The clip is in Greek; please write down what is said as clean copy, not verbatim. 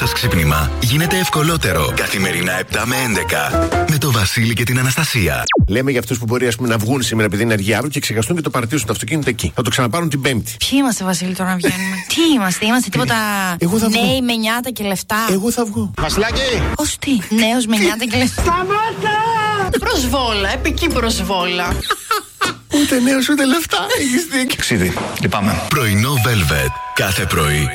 Το ξύπνημα γίνεται ευκολότερο. Καθημερινά 7 με 11. Με το Βασίλη και την Αναστασία. Λέμε για αυτούς που μπορεί να βγουν σήμερα επειδή είναι αργία αύριο και ξεχαστούν και το παρατήσουν το αυτοκίνητο εκεί. Θα το ξαναπάρουν την Πέμπτη. Ποιοι είμαστε, Βασίλη, τώρα να βγαίνουμε? Τι είμαστε τίποτα νέοι με νιάτα και λεφτά? Εγώ θα βγω. Βασιλάκη! Ως τι, νέος με νιάτα και λεφτά? Σταμάτα! Προσβόλα, επική προσβόλα. Ούτε νέος ούτε λεφτά. Έχεις δίκιο. Ξίδι, λυπάμαι. Πρωινό Velvet. Κάθε πρωί